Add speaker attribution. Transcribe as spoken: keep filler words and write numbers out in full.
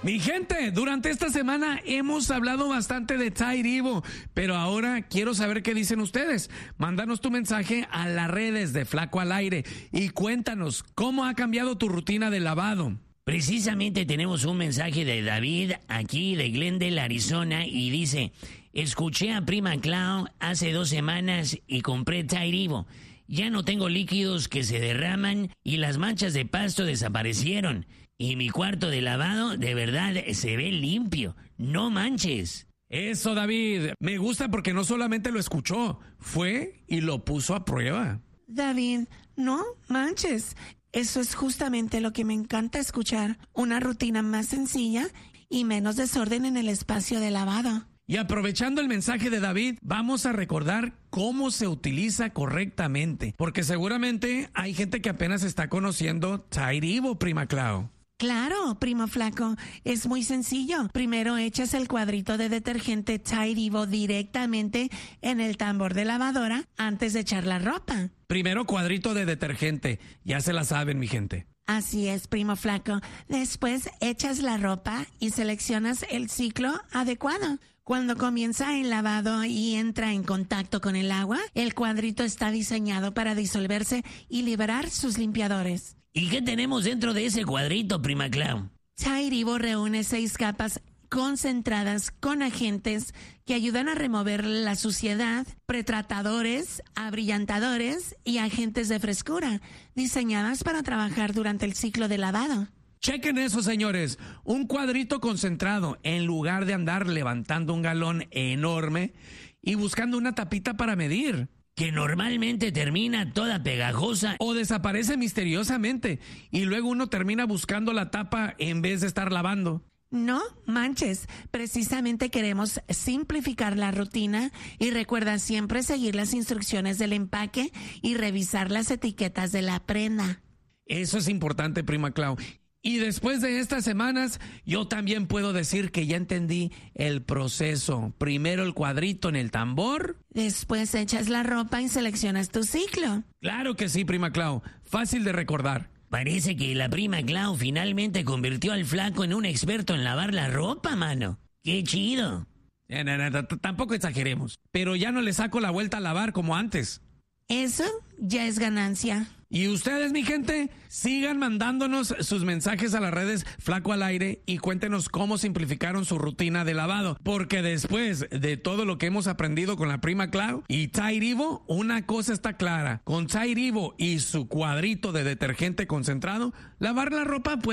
Speaker 1: Mi gente, durante esta semana hemos hablado bastante de Tide Evo, pero ahora quiero saber qué dicen ustedes. Mándanos tu mensaje a las redes de Flaco al Aire y cuéntanos cómo ha cambiado tu rutina de lavado.
Speaker 2: Precisamente tenemos un mensaje de David aquí de Glendale, Arizona, y dice: escuché a Prima Clau hace dos semanas y compré Tide Evo. Ya no tengo líquidos que se derraman y las manchas de pasto desaparecieron. Y mi cuarto de lavado de verdad se ve limpio. No manches.
Speaker 1: Eso, David. Me gusta porque no solamente lo escuchó, fue y lo puso a prueba.
Speaker 3: David, no manches. Eso es justamente lo que me encanta escuchar. Una rutina más sencilla y menos desorden en el espacio de lavado.
Speaker 1: Y aprovechando el mensaje de David, vamos a recordar cómo se utiliza correctamente, porque seguramente hay gente que apenas está conociendo Tide Evo, Prima Clau.
Speaker 3: Claro, primo Flaco, es muy sencillo. Primero echas el cuadrito de detergente Tide Evo directamente en el tambor de lavadora antes de echar la ropa.
Speaker 1: Primero cuadrito de detergente, ya se la saben, mi gente.
Speaker 3: Así es, primo Flaco. Después echas la ropa y seleccionas el ciclo adecuado. Cuando comienza el lavado y entra en contacto con el agua, el cuadrito está diseñado para disolverse y liberar sus limpiadores.
Speaker 2: ¿Y qué tenemos dentro de ese cuadrito, Prima Clau?
Speaker 3: Tide Evo reúne seis capas concentradas con agentes que ayudan a remover la suciedad, pretratadores, abrillantadores y agentes de frescura, diseñadas para trabajar durante el ciclo de lavado.
Speaker 1: Chequen eso, señores. Un cuadrito concentrado en lugar de andar levantando un galón enorme y buscando una tapita para medir.
Speaker 2: Que normalmente termina toda pegajosa
Speaker 1: o desaparece misteriosamente y luego uno termina buscando la tapa en vez de estar lavando.
Speaker 3: No manches, precisamente queremos simplificar la rutina y recuerda siempre seguir las instrucciones del empaque y revisar las etiquetas de la prenda.
Speaker 1: Eso es importante, Prima Clau. Y después de estas semanas, yo también puedo decir que ya entendí el proceso. Primero el cuadrito en el tambor.
Speaker 3: Después echas la ropa y seleccionas tu ciclo.
Speaker 1: Claro que sí, Prima Clau. Fácil de recordar.
Speaker 2: Parece que la Prima Clau finalmente convirtió al Flaco en un experto en lavar la ropa, mano. ¡Qué chido!
Speaker 1: Eh, no, no, no, tampoco exageremos. Pero ya no le saco la vuelta a lavar como antes.
Speaker 3: Eso ya es ganancia.
Speaker 1: Y ustedes, mi gente, sigan mandándonos sus mensajes a las redes Flaco al Aire y cuéntenos cómo simplificaron su rutina de lavado. Porque después de todo lo que hemos aprendido con la Prima Clau y Tide Evo, una cosa está clara. Con Tide Evo y su cuadrito de detergente concentrado, lavar la ropa puede